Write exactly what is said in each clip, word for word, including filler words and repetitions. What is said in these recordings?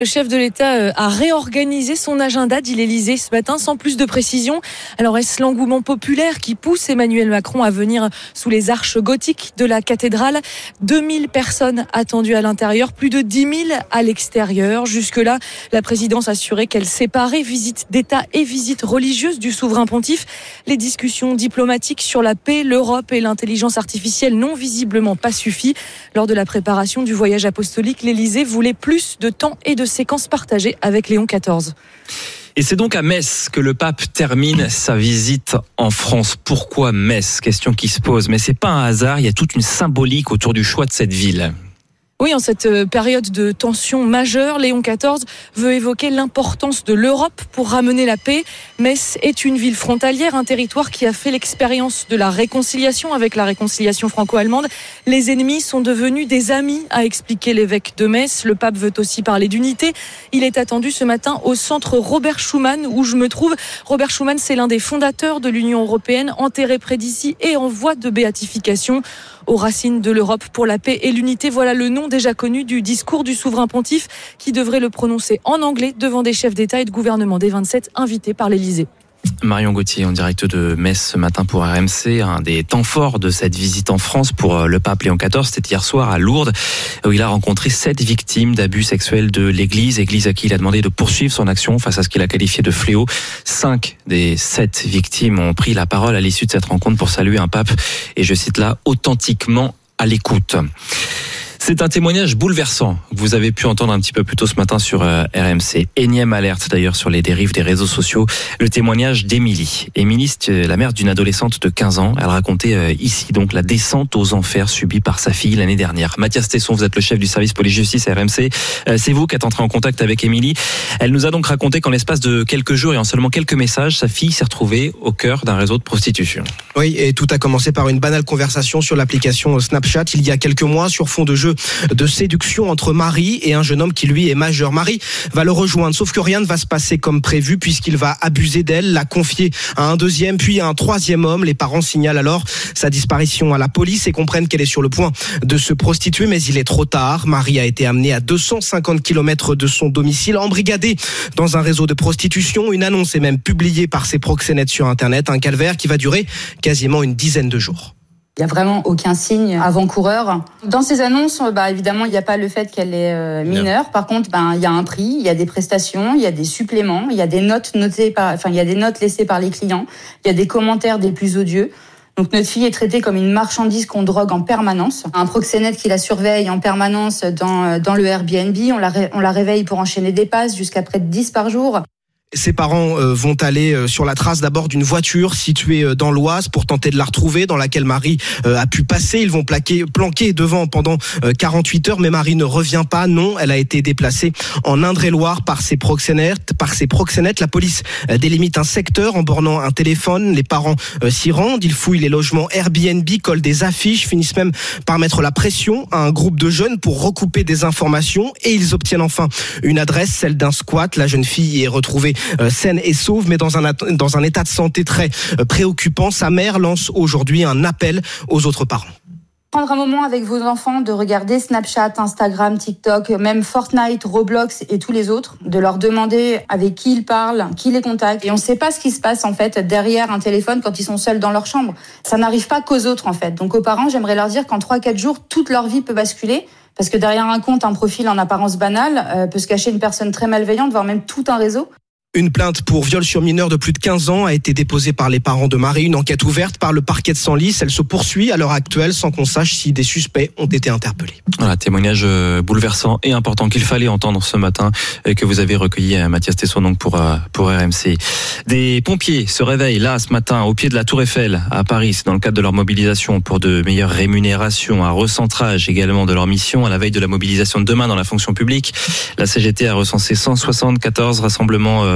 Le chef de l'État a réorganisé son agenda, dit l'Élysée ce matin, sans plus de précision. Alors est-ce l'engouement populaire qui pousse Emmanuel Macron à venir sous les arches gothiques de la cathédrale ? deux mille personnes attendues à l'intérieur, plus de dix mille à l'extérieur. Jusque-là, la présidence assurait qu'elle séparait visite d'État et visite religieuse du souverain pontife. Les discussions diplomatiques sur la paix, l'Europe et l'intelligence artificielle n'ont visiblement pas suffi. Lors de la préparation du voyage apostolique, l'Élysée voulait plus de temps et de séquences partagées avec Léon quatorze. Et c'est donc à Metz que le pape termine sa visite en France. Pourquoi Metz ? Question qui se pose. Mais c'est pas un hasard, il y a toute une symbolique autour du choix de cette ville. Oui, en cette période de tension majeure, Léon quatorze veut évoquer l'importance de l'Europe pour ramener la paix. Metz est une ville frontalière, un territoire qui a fait l'expérience de la réconciliation avec la réconciliation franco-allemande. Les ennemis sont devenus des amis, a expliqué l'évêque de Metz. Le pape veut aussi parler d'unité. Il est attendu ce matin au centre Robert Schuman, où je me trouve. Robert Schuman, c'est l'un des fondateurs de l'Union européenne, enterré près d'ici et en voie de béatification. Aux racines de l'Europe pour la paix et l'unité, voilà le nom déjà connu du discours du souverain pontife qui devrait le prononcer en anglais devant des chefs d'État et de gouvernement des vingt-sept invités par l'Élysée. Marion Gauthier en direct de Metz ce matin pour R M C. Un des temps forts de cette visite en France pour le pape Léon quatorze, c'était hier soir à Lourdes, où il a rencontré sept victimes d'abus sexuels de l'Église. Église à qui il a demandé de poursuivre son action face à ce qu'il a qualifié de fléau. Cinq des sept victimes ont pris la parole à l'issue de cette rencontre pour saluer un pape, et je cite là, authentiquement à l'écoute. C'est un témoignage bouleversant que vous avez pu entendre un petit peu plus tôt ce matin sur R M C. Énième alerte d'ailleurs sur les dérives des réseaux sociaux. Le témoignage d'Émilie. Émilie, c'est la mère d'une adolescente de quinze ans. Elle racontait ici donc la descente aux enfers subie par sa fille l'année dernière. Mathias Tesson, vous êtes le chef du service police-justice à R M C. C'est vous qui êtes entré en contact avec Émilie. Elle nous a donc raconté qu'en l'espace de quelques jours et en seulement quelques messages, sa fille s'est retrouvée au cœur d'un réseau de prostitution. Oui, et tout a commencé par une banale conversation sur l'application Snapchat il y a quelques mois sur fond de jeu de séduction entre Marie et un jeune homme qui lui est majeur. Marie va le rejoindre, sauf que rien ne va se passer comme prévu puisqu'il va abuser d'elle, la confier à un deuxième puis à un troisième homme. Les parents signalent alors sa disparition à la police et comprennent qu'elle est sur le point de se prostituer, mais il est trop tard. Marie a été amenée à deux cent cinquante kilomètres de son domicile, embrigadée dans un réseau de prostitution. Une annonce est même publiée par ses proxénètes sur Internet, un calvaire qui va durer quasiment une dizaine de jours. Il n'y a vraiment aucun signe avant-coureur. Dans ces annonces, bah, évidemment, il n'y a pas le fait qu'elle est euh, mineure. Par contre, bah, il y a un prix, il y a des prestations, il y a des suppléments, il y a des notes notées par, enfin, il y a des notes laissées par les clients, il y a des commentaires des plus odieux. Donc notre fille est traitée comme une marchandise qu'on drogue en permanence. Un proxénète qui la surveille en permanence dans, dans le Airbnb. On la, ré, on la réveille pour enchaîner des passes jusqu'à près de dix par jour. Ses parents euh, vont aller euh, sur la trace d'abord d'une voiture située euh, dans l'Oise pour tenter de la retrouver, dans laquelle Marie euh, a pu passer. Ils vont plaquer, planquer devant pendant euh, quarante-huit heures, mais Marie ne revient pas. Non, elle a été déplacée en Indre-et-Loire par ses proxénètes. Par ses proxénètes, la police euh, délimite un secteur en bornant un téléphone. Les parents euh, s'y rendent. Ils fouillent les logements Airbnb, collent des affiches, finissent même par mettre la pression à un groupe de jeunes pour recouper des informations. Et ils obtiennent enfin une adresse, celle d'un squat. La jeune fille est retrouvée Euh, saine et sauve, mais dans un, dans un état de santé très euh, préoccupant. Sa mère lance aujourd'hui un appel aux autres parents. Prendre un moment avec vos enfants, de regarder Snapchat, Instagram, TikTok, même Fortnite, Roblox et tous les autres, de leur demander avec qui ils parlent, qui les contacte. Et on ne sait pas ce qui se passe en fait derrière un téléphone quand ils sont seuls dans leur chambre. Ça n'arrive pas qu'aux autres en fait. Donc aux parents, j'aimerais leur dire qu'en trois quatre jours, toute leur vie peut basculer. Parce que derrière un compte, un profil en apparence banal euh, peut se cacher une personne très malveillante, voire même tout un réseau. Une plainte pour viol sur mineur de plus de quinze ans a été déposée par les parents de Marie. Une enquête ouverte par le parquet de Senlis. Elle se poursuit à l'heure actuelle sans qu'on sache si des suspects ont été interpellés. Voilà, témoignage bouleversant et important qu'il fallait entendre ce matin, que vous avez recueilli à Mathias Tesson donc pour, pour R M C. Des pompiers se réveillent là ce matin au pied de la Tour Eiffel à Paris. C'est dans le cadre de leur mobilisation pour de meilleures rémunérations, un recentrage également de leur mission à la veille de la mobilisation de demain dans la fonction publique. La C G T a recensé cent soixante-quatorze rassemblements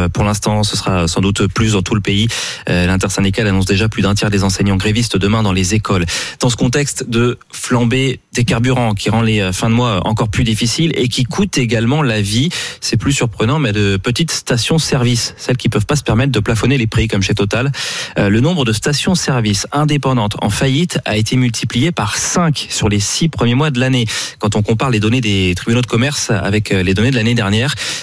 pour l'instant, ce sera sans doute plus dans tout le pays. L'intersyndicale annonce déjà plus d'un tiers des enseignants grévistes demain dans les écoles. Dans ce contexte de flambée des carburants qui rend les fins de mois encore plus difficiles et qui coûte également la vie, c'est plus surprenant, mais de petites stations-service, celles qui peuvent pas se permettre de plafonner les prix comme chez Total. Le nombre de stations-service indépendantes en faillite a été multiplié par cinq sur les six premiers mois de l'année. Quand on compare les données des tribunaux de commerce avec les données de l'année dernière,